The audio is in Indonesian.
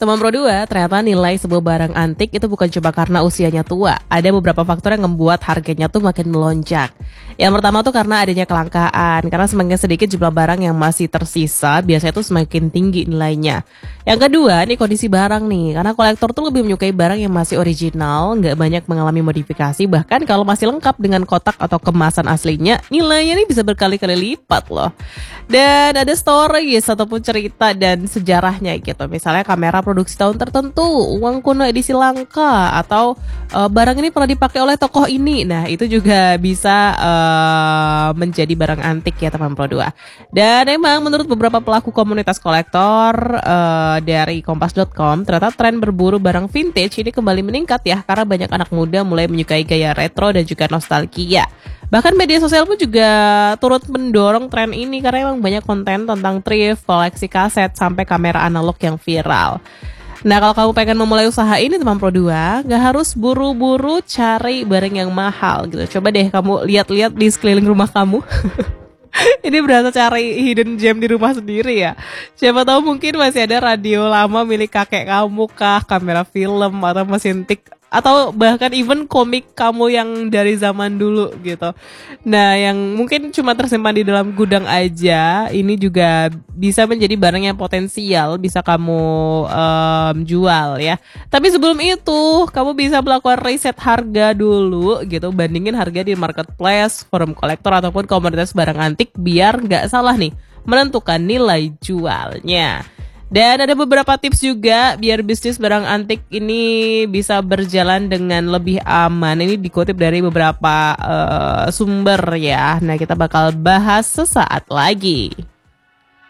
Teman Pro 2, ternyata nilai sebuah barang antik itu bukan cuma karena usianya tua. Ada beberapa faktor yang membuat harganya tuh makin melonjak. Yang pertama tuh karena adanya kelangkaan. Karena semakin sedikit jumlah barang yang masih tersisa, biasanya tuh semakin tinggi nilainya. Yang kedua, nih kondisi barang nih. Karena kolektor tuh lebih menyukai barang yang masih original, nggak banyak mengalami modifikasi. Bahkan kalau masih lengkap dengan kotak atau kemasan aslinya, nilainya nih bisa berkali-kali lipat loh. Dan ada stories ataupun cerita dan sejarahnya gitu. Misalnya kamera produksi tahun tertentu, uang kuno edisi langka, atau barang ini pernah dipakai oleh tokoh ini. Nah, itu juga bisa menjadi barang antik ya teman Pro 2. Dan emang menurut beberapa pelaku komunitas kolektor dari kompas.com, ternyata tren berburu barang vintage ini kembali meningkat ya, karena banyak anak muda mulai menyukai gaya retro dan juga nostalgia. Bahkan media sosial pun juga turut mendorong tren ini karena emang banyak konten tentang thrift, koleksi kaset, sampai kamera analog yang viral. Nah, kalau kamu pengen memulai usaha ini teman Pro 2, gak harus buru-buru cari barang yang mahal gitu. Coba deh kamu lihat-lihat di sekeliling rumah kamu. Ini berasa cari hidden gem di rumah sendiri ya. Siapa tahu mungkin masih ada radio lama milik kakek kamu kah, kamera film, atau mesin tik, atau bahkan even komik kamu yang dari zaman dulu gitu. Nah, yang mungkin cuma tersimpan di dalam gudang aja, ini juga bisa menjadi barang yang potensial bisa kamu jual ya. Tapi sebelum itu, kamu bisa melakukan riset harga dulu gitu, bandingin harga di marketplace, forum kolektor, ataupun komunitas barang antik biar nggak salah nih menentukan nilai jualnya. Dan ada beberapa tips juga biar bisnis barang antik ini bisa berjalan dengan lebih aman. Ini dikutip dari beberapa sumber ya. Nah, kita bakal bahas sesaat lagi.